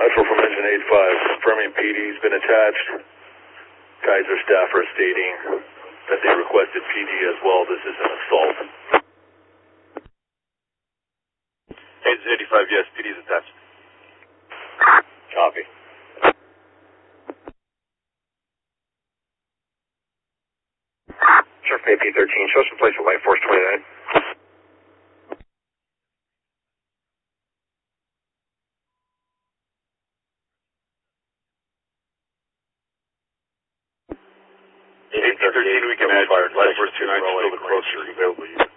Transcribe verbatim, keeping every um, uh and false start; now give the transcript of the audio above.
Central from engine eight five, confirming P D's been attached. Kaiser staff are stating that they requested P D as well. This is an assault. Engine eighty-five, yes, P D's attached. Copy. Surf P thirteen, show some place with Light Force twenty-nine. eight thirteen, we can add Light Force twenty-nine, still the closer available unit.